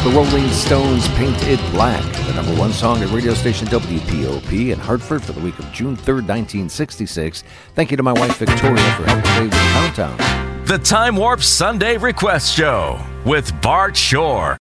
The Rolling Stones' Paint It Black, the number one song at radio station WPOP in Hartford for the week of June 3rd, 1966. Thank you to my wife, Victoria, for helping today with the countdown. The Time Warp Sunday Request Show with Bart Shore.